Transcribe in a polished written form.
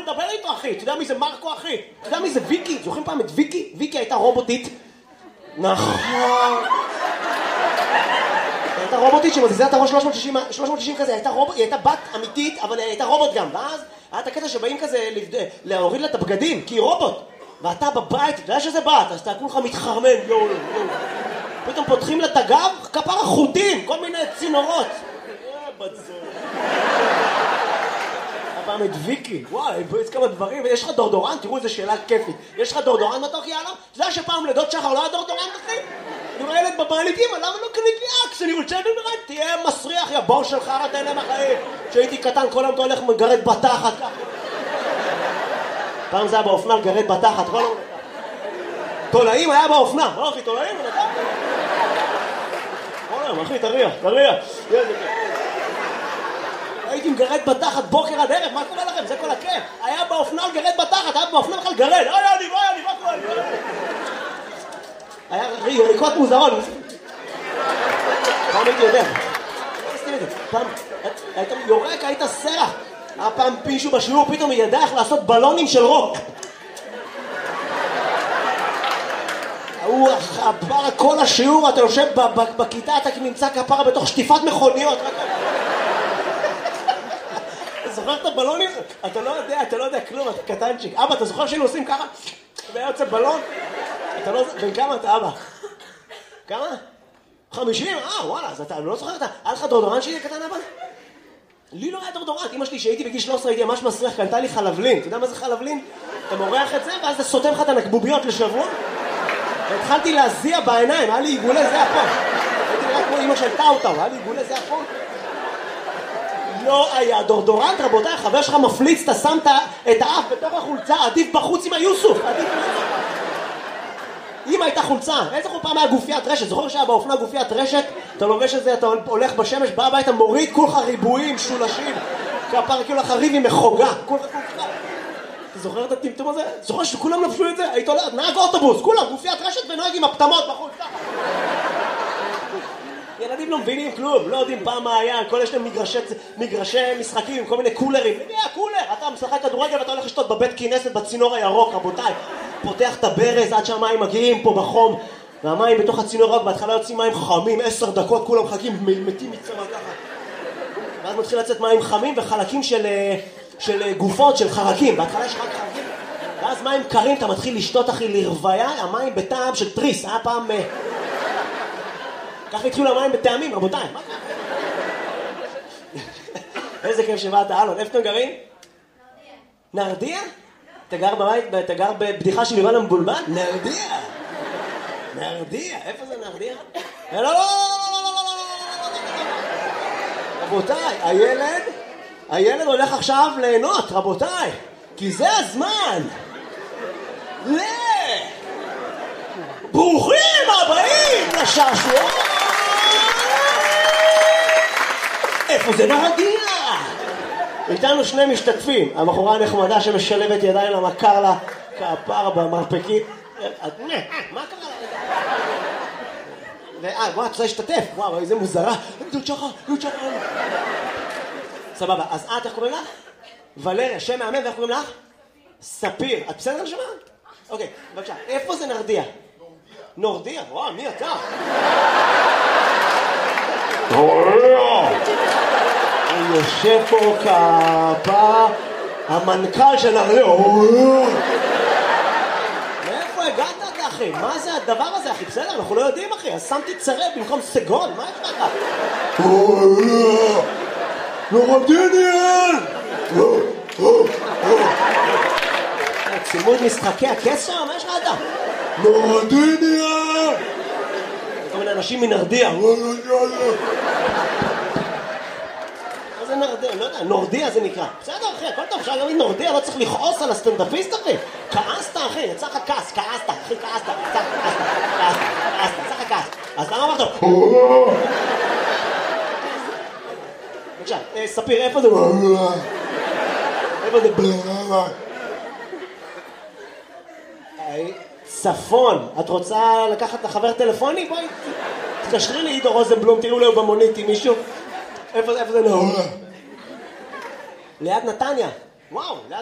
לדבר איתו, אחי. אתה יודע מי זה מרקו, אחי? אתה יודע מי זה ויקי? זוכרים פעם את ויקי? ויקי הייתה רובוטית. נכון. הייתה רובוטית שמזיזה את הראש 360 כזה, היא הייתה בת אמיתית, אבל היא הייתה רובוט גם. ואז היה את הקטע שבאים כזה להוריד לה את הבגדים, כי היא רובוט. ואתה בבית, אתה יודע שזה בת, אז אתה כולך מתחרמן, יואו. פתאום פותחים לה את הגב, כפר החוטים, כל מיני צינורות. בצור. הפעם את ויקי, וואי, יש כמה דברים, יש לך דורדורן, תראו איזה שאלה כיפית. יש לך דורדורן בתוך יאללה? אתה יודע שפעם לידות שחר לא היה דורדורן אחי? אני רואה ילד בבעלית, אמא, למה לא קנית לי אקס? אני רוצה במרד, תהיה מסריח, יא בור שלך, אתה אלה מהחיים. כשהייתי קטן, כל היום אתה הולך מגרד בתחת ככה. פעם זה היה באופנה, גרד בתחת, כל היום. תולעים היה באופנה, לא אחי, תולעים? כל היום, אחי, תריח. הייתי מגרד בתחת בוקר עד ערב, מה קורה לכם? זה כל הכיף. היה באופנה גרד בתחת, היה באופנה בכלל גרד. אני, מה קורה? היה ריקות מוזרות. פעם הייתי יודע. פעם היית יורק, היית סרח. היה פעם מישהו בשיעור, פתאום היא ידע איך לעשות בלונים של רוק. הוא עבר כל השיעור, אתה יושב בכיתה, אתה נמצא כפרה בתוך שטיפת מכוניות. זוכר את הבלונים? אתה לא יודע כלום, אתה קטנצ'יק. אבא, אתה זוכר שהיינו עושים ככה? והיה יוצא בלון? אתה לא... בן כמה אתה, אבא? כמה? 50? וואלה, אז אתה לא זוכר, היה לך דורדורן שלי קטן, אבא? לי לא היה דורדורן. אמא שלי, שהייתי בגיל 13, הייתי ממש מסריח, קנתה לי חלבלין. אתה יודע מה זה חלבלין? אתה מורח את זה, ואז אתה סותם לך את הנקבוביות לשבוע. והתחלתי להזיע בעיניים, היה לי עיגולי זה פה. הייתי נראה כמו אמא של טאוטאו, היה לי עיגולי זה פה. לא היה דורדורנט, רבותיי, חבר שלך מפליץ, אתה שמת את האף בתוך החולצה, עדיף בחוץ עם היוסוף, עדיף בחוץ. אם הייתה חולצה, איזה פעם היה גופיית רשת, זוכר שהיה באופנה גופיית רשת, אתה לובש את זה, אתה הולך בשמש, בא הביתה, מוריד כולך ריבועים, שולשים, כפר כאילו לך ריב עם מחוגה, כולך. אתה זוכר את הטמטום הזה? זוכר שכולם לבשו את זה? היית עולה, נהג אוטובוס, כולם גופיית רשת ונוהג עם הפטמות בחוץ, ככה. ילדים לא מבינים כלום, לא יודעים פעם מה היה, כל יש להם מגרשי משחקים עם כל מיני קולרים. מי הקולר? אתה משחק כדורגל ואתה הולך לשתות בבית כנסת בצינור הירוק, רבותיי. פותח את הברז עד שהמים מגיעים פה בחום, והמים בתוך הצינור הירוק, בהתחלה יוצאים מים חמים, 10 דקות כולם מחכים, מתים מצמא ככה. ואז מתחיל לצאת מים חמים וחלקים של גופות, של חרקים. בהתחלה יש רק חרקים, ואז מים קרים, אתה מתחיל לשתות אחי לרוויה, המים בטעם של טריס, היה פעם... ככה התחילו המים בטעמים, רבותיי. מה קרה? איזה כיף שבאת, אלון. איפה אתם גרים? נרדיה. אתה גר בבית, אתה גר בבדיחה של יובל המבולבל? נרדיה. איפה זה נרדיה? לא. רבותיי, הילד הולך עכשיו ליהנות, רבותיי. כי זה הזמן. ברוכים הבאים לשעשוע. איפה זה נרדיה? איתנו שני משתתפים, הבחורה הנחמדה שמשלבת ידיים למכר לה כפר במרפקים. מה קרה לה? וואו, את רוצה להשתתף? וואו, איזה מוזרה. דוד שחר. סבבה, אז איך קוראים לך? ולריה, שם מאמן, ואיך קוראים לך? ספיר. את בסדר נשמה? אוקיי, בבקשה. איפה זה נרדיה? נורדיה? וואו, מי אתה? הוא יושב פה כפה המנכ"ל של נרדיה. מאיפה הגעת אתה אחי? מה זה הדבר הזה אחי? בסדר, אנחנו לא יודעים אחי. אז שמתי צרב במקום סגול, מה יש לך? נורדיניאל! צימוד משחקי הכס שם? מה יש לך אתה? נורדיניאל! כל מיני אנשים מנרדיה. זה נרדיה, לא יודע, נורדיה זה נקרא. בסדר אחי, הכל טוב, אפשר להגיד נורדיה, לא צריך לכעוס על הסטנדאפיסט אחי. כעסת אחי, יצא לך כעס, כעסת, אחי כעסת, יצא לך כעס. אז למה אמרת? בבקשה, ספיר, איפה זה? איפה זה? צפון, את רוצה לקחת לחבר טלפוני? בואי, תתקשרי לי עידו רוזנבלום, תראו לו במונית עם מישהו. איפה זה? ליד נתניה. וואו, ליד